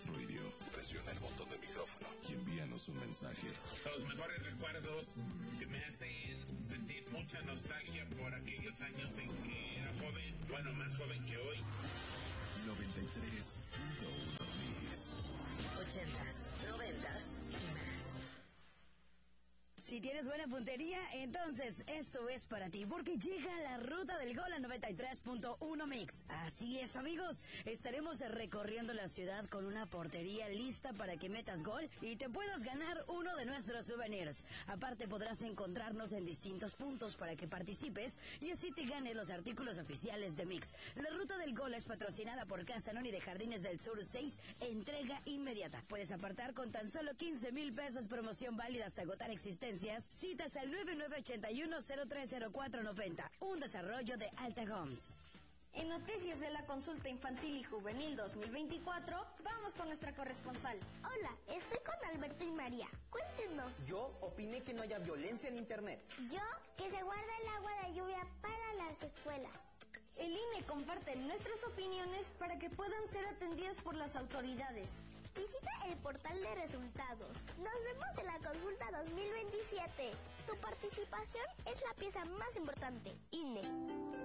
iHeartRadio. Presiona el botón de micrófono y envíanos un mensaje. Los mejores recuerdos que me hacen sentir mucha nostalgia por aquellos años en que era joven, bueno, más joven que hoy. 93.1 Mix. 80s, 90s y más. Si tienes buena puntería, entonces esto es para ti, porque llega la Ruta del Gol a 93.1 Mix. Así es, amigos, estaremos recorriendo la ciudad con una portería lista para que metas gol y te puedas ganar uno de nuestros souvenirs. Aparte, podrás encontrarnos en distintos puntos para que participes y así te ganes los artículos oficiales de Mix. La Ruta del Gol es patrocinada por Casa Noni de Jardines del Sur 6, entrega inmediata. Puedes apartar con tan solo 15,000 pesos, promoción válida hasta agotar existencia. Citas al 9981-030490. Un desarrollo de Alta Homes. En noticias de la consulta infantil y juvenil 2024, vamos con nuestra corresponsal. Hola, estoy con Alberto y María. Cuéntenos. Yo opiné que no haya violencia en internet. Yo, que se guarda el agua de lluvia para las escuelas. El INE comparte nuestras opiniones para que puedan ser atendidas por las autoridades. Visita el portal de resultados. Nos vemos en la consulta 2027. Tu participación es la pieza más importante. INE.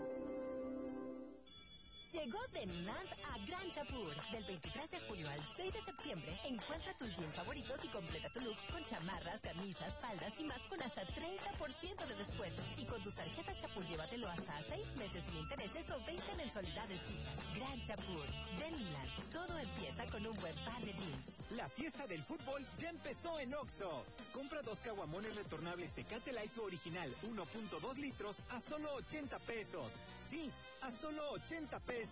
Llegó Deniland a Gran Chapur. Del 23 de julio al 6 de septiembre, encuentra tus jeans favoritos y completa tu look con chamarras, camisas, faldas y más con hasta 30% de descuento. Y con tus tarjetas Chapur, llévatelo hasta 6 meses sin intereses o 20 mensualidades fijas. Gran Chapur. Deniland. Todo empieza con un buen par de jeans. La fiesta del fútbol ya empezó en Oxxo. Compra 2 caguamones retornables Tecate Light original 1.2 litros a solo 80 pesos. Sí, a solo 80 pesos.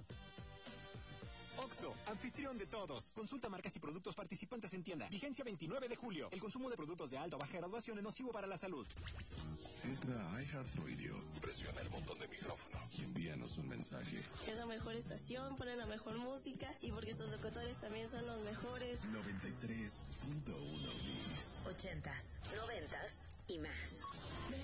Oxxo, anfitrión de todos. Consulta marcas y productos participantes en tienda. Vigencia 29 de julio. El consumo de productos de alta o baja graduación es nocivo para la salud. Es la iHeartRadio. Presiona el botón de micrófono y envíanos un mensaje. Es la mejor estación, ponen la mejor música y porque sus locutores también son los mejores. 93.1 Mix. 80s, 90s y más.